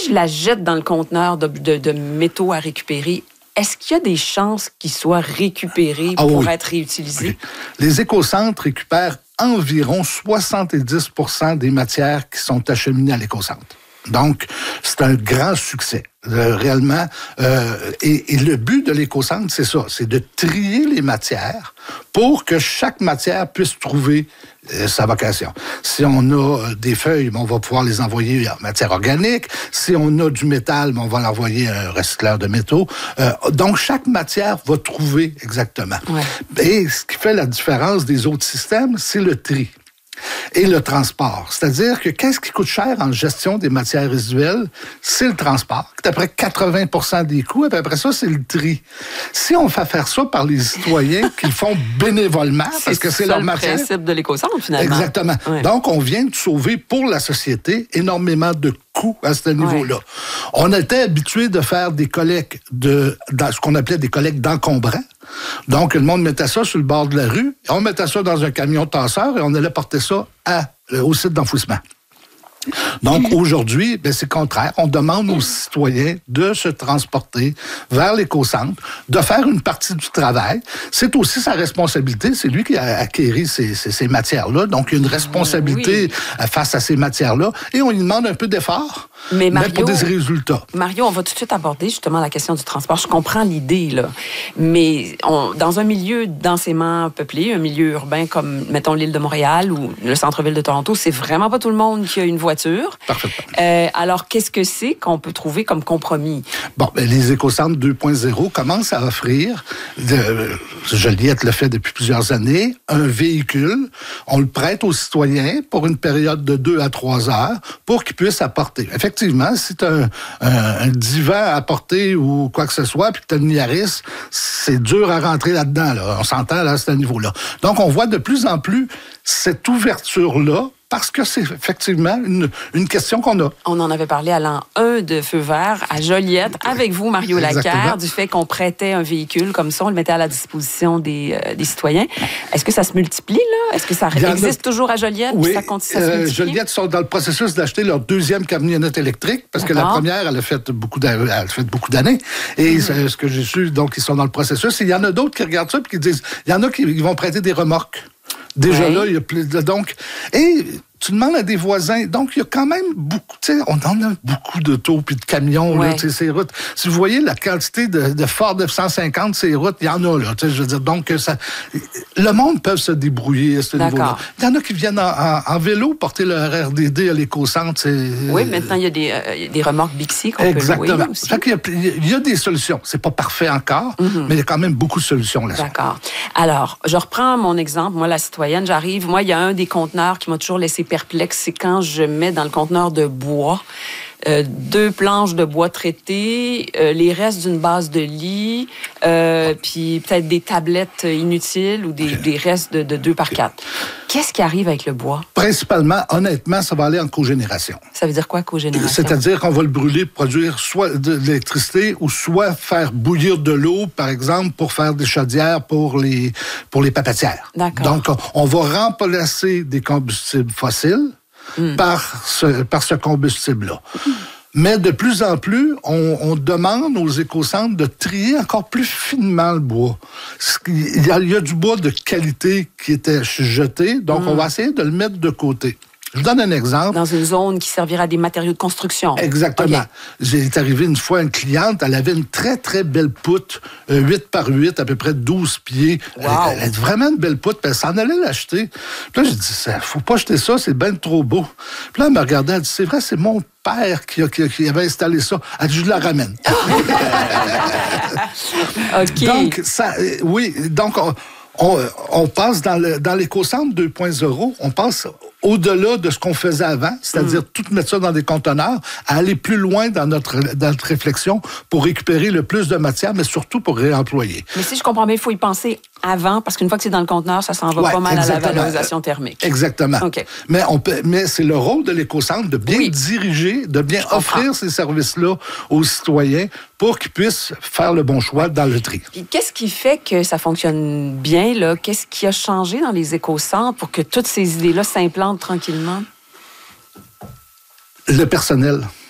je la jette dans le conteneur de métaux à récupérer, est-ce qu'il y a des chances qu'ils soient récupérés pour être réutilisés? Oui. Les écocentres récupèrent environ 70% des matières qui sont acheminées à l'écocentre. Donc, c'est un grand succès, réellement. Et le but de l'écocentre, c'est ça, c'est de trier les matières pour que chaque matière puisse trouver sa vocation. Si on a des feuilles, on va pouvoir les envoyer en matière organique. Si on a du métal, on va l'envoyer à un recycleur de métaux. Donc, chaque matière va trouver exactement. Ouais. Et ce qui fait la différence des autres systèmes, c'est le tri et le transport. C'est-à-dire que qu'est-ce qui coûte cher en gestion des matières résiduelles? C'est le transport, qui est à peu près 80% des coûts, et puis après ça, c'est le tri. Si on fait faire ça par les citoyens qui le font bénévolement, parce que c'est leur matière... C'est le principe de l'écocentre, finalement. Exactement. Ouais. Donc, on vient de sauver pour la société énormément de coûts à ce niveau-là. Ouais. On était habitué de faire des collectes dans ce qu'on appelait des collectes d'encombrants. Donc, le monde mettait ça sur le bord de la rue, on mettait ça dans un camion tasseur et on allait porter ça au site d'enfouissement. Donc, aujourd'hui, c'est le contraire. On demande aux citoyens de se transporter vers l'écocentre, de faire une partie du travail. C'est aussi sa responsabilité. C'est lui qui a acquéri ces matières-là. Donc, il y a une responsabilité face à ces matières-là. Et on lui demande un peu d'effort. Mais pour des résultats. Mario, on va tout de suite aborder justement la question du transport. Je comprends l'idée, là. Mais dans un milieu densément peuplé, un milieu urbain comme, mettons, l'île de Montréal ou le centre-ville de Toronto, c'est vraiment pas tout le monde qui a une voiture. Parfaitement. Alors, qu'est-ce que c'est qu'on peut trouver comme compromis? Bon, les écocentres 2.0 commencent à offrir, Joliette le fait depuis plusieurs années, un véhicule. On le prête aux citoyens pour une période de 2 à 3 heures pour qu'ils puissent apporter. Effectivement, si tu as un divan à porter ou quoi que ce soit, puis que tu as une Yaris, c'est dur à rentrer là-dedans. Là. On s'entend là, à ce niveau-là. Donc, on voit de plus en plus cette ouverture-là, parce que c'est effectivement une question qu'on a. On en avait parlé à l'an 1 de Feu vert à Joliette, avec vous, Mario Laquerre, du fait qu'on prêtait un véhicule comme ça, on le mettait à la disposition des citoyens. Est-ce que ça se multiplie, là? Est-ce que ça existe toujours à Joliette? Oui, ça continue, Joliette sont dans le processus d'acheter leur deuxième camionnette électrique, parce que la première, elle a fait beaucoup d'années. Et ce que j'ai su, donc, ils sont dans le processus. Et il y en a d'autres qui regardent ça et qui disent, il y en a qui vont prêter des remorques. Déjà là, il y a plus de... Donc, et tu demandes à des voisins. Donc, il y a quand même beaucoup... Tu sais, on en a beaucoup d'autos puis de camions, là, tu sais, ces routes. Si vous voyez la quantité de Ford F-150, ces routes, il y en a, là. Tu sais, je veux dire, donc, le monde peut se débrouiller à ce niveau-là. Il y en a qui viennent en vélo porter leur RDD à l'écocentre. Oui, maintenant, il y a des remorques Bixi qu'on peut louer aussi. Fait qu'il y a des solutions. C'est pas parfait encore, mais il y a quand même beaucoup de solutions là-dessus. D'accord. Alors, je reprends mon exemple. Moi, la citoyenne, j'arrive. Moi, il y a un des conteneurs qui m'a toujours laissé perplexe, c'est quand je mets dans le conteneur de bois 2 planches de bois traitées, les restes d'une base de lit, puis peut-être des tablettes inutiles ou des restes de 2 par 4. Qu'est-ce qui arrive avec le bois? Principalement, honnêtement, ça va aller en cogénération. Ça veut dire quoi, cogénération? C'est-à-dire qu'on va le brûler pour produire soit de l'électricité ou soit faire bouillir de l'eau, par exemple, pour faire des chaudières pour les papetières. D'accord. Donc, on va remplacer des combustibles fossiles par ce combustible-là. Mais de plus en plus, on demande aux écocentres de trier encore plus finement le bois. Il y a du bois de qualité qui était jeté, donc on va essayer de le mettre de côté. Je vous donne un exemple. Dans une zone qui servira à des matériaux de construction. Exactement. Okay. J'ai arrivé une fois une cliente, elle avait une très, très belle poutre, 8 par 8, à peu près 12 pieds. Wow. Elle avait vraiment une belle poutre, puis elle s'en allait l'acheter. Puis là, j'ai dit, faut pas acheter ça, c'est bien trop beau. Puis là, elle me regardait, elle dit, c'est vrai, c'est mon père qui avait installé ça. Elle dit, je la ramène. OK. Donc, donc on passe dans l'écocentre 2.0, on passe au-delà de ce qu'on faisait avant, c'est-à-dire tout mettre ça dans des conteneurs, à aller plus loin dans notre réflexion pour récupérer le plus de matière, mais surtout pour réemployer. Mais si je comprends bien, il faut y penser avant, parce qu'une fois que c'est dans le conteneur, ça s'en va pas mal à la valorisation thermique. Exactement. Okay. Mais c'est le rôle de l'écocentre de bien diriger, de bien offrir ces services-là aux citoyens pour qu'ils puissent faire le bon choix dans le tri. Puis qu'est-ce qui fait que ça fonctionne bien, là? Qu'est-ce qui a changé dans les écocentres pour que toutes ces idées-là s'implantent tranquillement? Le personnel.